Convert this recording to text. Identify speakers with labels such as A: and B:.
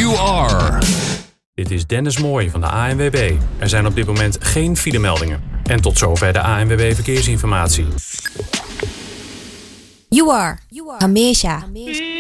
A: You Are.
B: Dit is Dennis Mooij van de ANWB. Er zijn op dit moment geen filemeldingen. En tot zover de ANWB Verkeersinformatie.
C: You Are, Hamesha.